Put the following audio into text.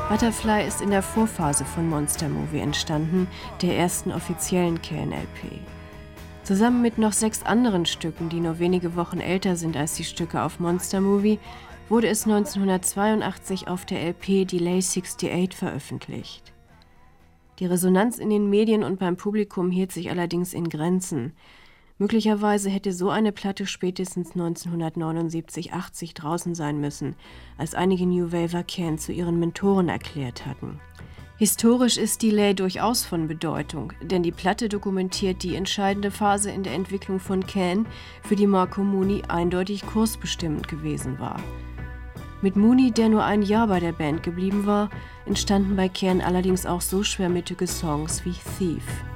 Butterfly ist in der Vorphase von Monster Movie entstanden, der ersten offiziellen Can-LP. Zusammen mit noch 6 anderen Stücken, die nur wenige Wochen älter sind als die Stücke auf Monster Movie, wurde es 1982 auf der LP Delay 68 veröffentlicht. Die Resonanz in den Medien und beim Publikum hielt sich allerdings in Grenzen. Möglicherweise hätte so eine Platte spätestens 1979/80 draußen sein müssen, als einige New Waver Can zu ihren Mentoren erklärt hatten. Historisch ist Delay durchaus von Bedeutung, denn die Platte dokumentiert die entscheidende Phase in der Entwicklung von Can, für die Marco Mooney eindeutig kursbestimmend gewesen war. Mit Mooney, der nur ein Jahr bei der Band geblieben war, entstanden bei Can allerdings auch so schwermütige Songs wie Thief.